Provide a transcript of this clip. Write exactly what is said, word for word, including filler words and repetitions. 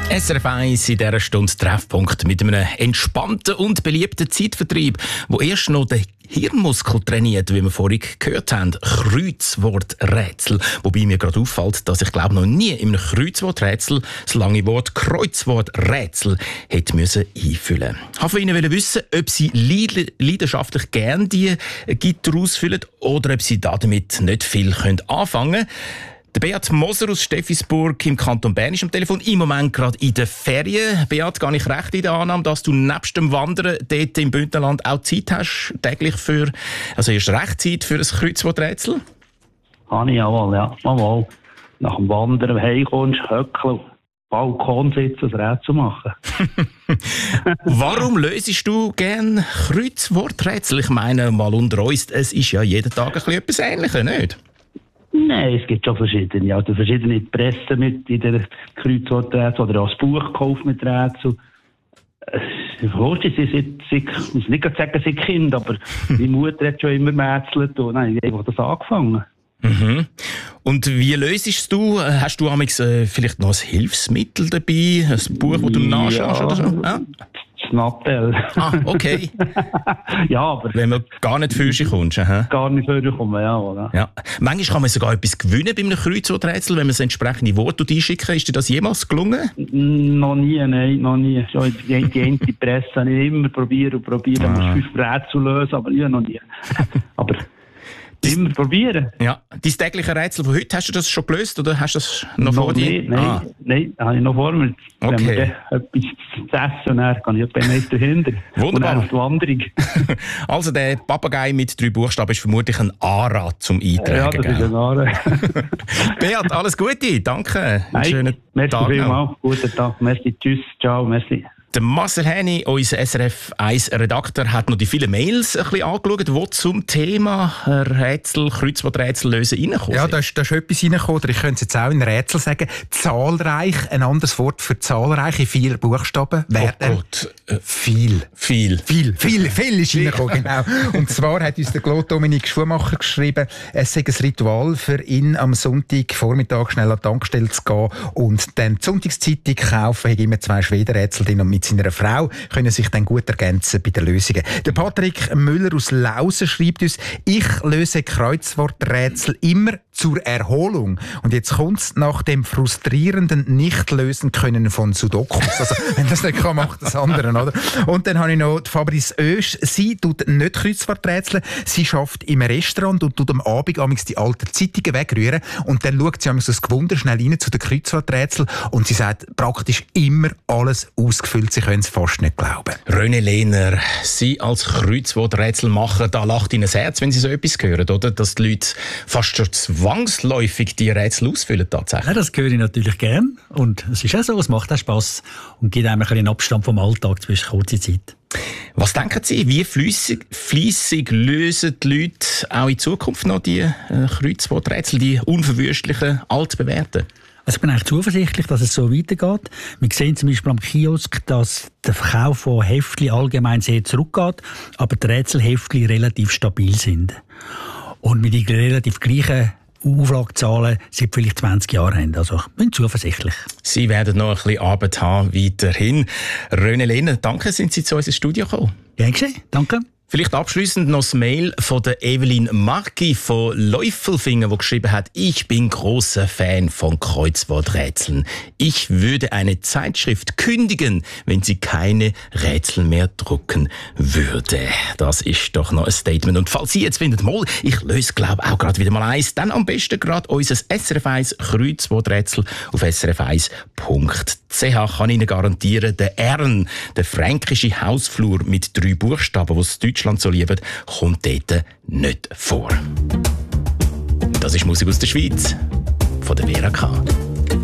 S R F eins in dieser Stunde Treffpunkt mit einem entspannten und beliebten Zeitvertreib, wo erst noch den Hirnmuskel trainiert, wie wir vorhin gehört haben. Kreuzworträtsel. Wobei mir gerade auffällt, dass ich glaube noch nie in einem Kreuzworträtsel das lange Wort Kreuzworträtsel hätte müssen einfüllen. Ich wollte von Ihnen wissen, ob Sie leidenschaftlich gerne die Gitter ausfüllen oder ob Sie damit nicht viel anfangen können. Der Beat Moser aus Steffisburg im Kanton Bern ist am Telefon, im Moment gerade in den Ferien. Beat, gehe ich recht in der Annahme, dass du nebst dem Wandern dort im Bündnerland auch Zeit hast, täglich für, also erst recht Zeit für ein Kreuzworträtsel? Habe ich jawohl, ja. Jawohl. Nach dem Wandern heimkommst, höckeln, Balkon sitzen, ein Rätsel machen. Warum lösest du gerne Kreuzworträtsel? Ich meine, mal unter uns, es ist ja jeden Tag ein bisschen etwas Ähnliches, nicht? Nein, es gibt schon verschiedene. Also verschiedene Pressen mit in der Kreuzworträtsel oder auch ein Buch gekauft mit Rätsel. Ich muss nicht sagen, sie Kind, aber meine Mutter hat schon immer gerätselt und dann habe ich einfach das angefangen. Mhm. Und wie löst du? Hast du äh, vielleicht noch ein Hilfsmittel dabei? Ein Buch, das du nachschaust ja, oder so? Ja? Das Nattel. Ah, okay. Ja, aber... Wenn man gar nicht für sich kommt. Aha. Gar nicht für sich kommen, ja, oder? Ja. Manchmal kann man sogar etwas gewinnen bei einem Kreuzworträtsel, wenn man das entsprechende Wort einschicken. Ist dir das jemals gelungen? Noch nie, nein, noch nie. Schon die, die eine Presse habe ich immer probiert und probiert, ah. man fünf Rätsel lösen, aber ja, noch nie. Aber... Immer probieren. Ja. Dein tägliche Rätsel von heute, hast du das schon gelöst oder hast du das noch, noch vor dir? Nein, ah. nein, das habe ich noch vor mir. Okay. Wenn wir etwas zu essen, dann kann ich etwas meist dahinter. Wunderbar. Und dann auf die Wanderung. Also der Papagei mit drei Buchstaben ist vermutlich ein Ara zum Eintragen. Ja, das ist ein Ara. Beat, alles Gute, danke. Einen Nein, schönen merci Tag vielmals. Guten Tag, merci, tschüss, ciao, merci. Der Marcel Häni, unser S R F eins Redakteur, hat noch die vielen Mails ein bisschen angeschaut, die zum Thema Rätsel, Kreuzworträtsel lösen reinkommen. Ja, da ist, da ist etwas reingekommen, oder ich könnte es jetzt auch in Rätsel sagen. Zahlreich, ein anderes Wort für zahlreiche, vier Buchstaben. Oh Gott. Äh, viel. Viel. Viel, viel, viel ist reingekommen, genau. Und zwar hat uns der Claude Dominik Schumacher geschrieben, es sei ein Ritual für ihn, am Sonntagvormittag schnell an die Tankstelle zu gehen und dann die Sonntagszeitung kaufen, hat immer zwei Schwedenrätsel drin und mit seiner Frau können sich dann gut ergänzen bei den Lösungen. Der Patrick Müller aus Lausen schreibt uns, ich löse Kreuzworträtsel immer zur Erholung. Und jetzt kommt es nach dem frustrierenden Nicht-Lösen können von Sudokus. Also, wenn das nicht kann, macht das andere, oder? Und dann habe ich noch die Fabrice Oesch. Sie tut nicht Kreuzworträtsel. Sie arbeitet im Restaurant und tut am Abend amigs die alten Zeitungen wegrühren. Und dann schaut sie amigs das Gewunder schnell rein zu den Kreuzworträtseln. Und sie sagt praktisch immer alles ausgefüllt. Sie können es fast nicht glauben. René Lehner, Sie als Kreuzworträtselmacher, da lacht Ihnen das Herz, wenn Sie so etwas hören, oder? Dass die Leute fast schon zwangsläufig die Rätsel ausfüllen tatsächlich. Ja, das höre ich natürlich gern. Und es ist auch so, es macht auch Spass und gibt einem ein bisschen Abstand vom Alltag zwischen kurzer Zeit. Was denken Sie, wie fleissig, fleissig lösen die Leute auch in Zukunft noch die äh, Kreuzworträtsel, die unverwüstlichen, altbewährten? Also ich bin eigentlich zuversichtlich, dass es so weitergeht. Wir sehen zum Beispiel am Kiosk, dass der Verkauf von Heftchen allgemein sehr zurückgeht, aber die Rätselheftchen relativ stabil sind. Und mit den relativ gleichen Auflagezahlen seit vielleicht zwanzig Jahren haben. Also ich bin zuversichtlich. Sie werden noch ein bisschen Arbeit haben weiterhin. René Lehner, danke, sind Sie zu uns ins Studio gekommen. Gern geschehen, danke. Vielleicht abschliessend noch das Mail von der Evelyn Marki von Läufelfingen, die geschrieben hat, ich bin großer Fan von Kreuzworträtseln. Ich würde eine Zeitschrift kündigen, wenn sie keine Rätsel mehr drucken würde. Das ist doch noch ein Statement. Und falls Sie jetzt findet, mal, ich löse, glaube auch gerade wieder mal eins, dann am besten gerade unser S R F eins Kreuzworträtsel auf s r f eins punkt c h. Kann Ihnen garantieren, der Ern, der fränkische Hausflur mit drei Buchstaben, was Deutschland so liebt, kommt dort nicht vor. Das ist Musik aus der Schweiz, von der Vera K.